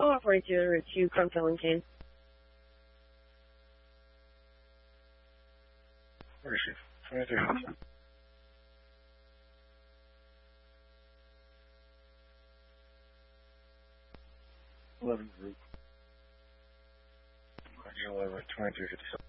42 to Crumpton and Kane. Where is she? 23. 11 group. 11, 2357.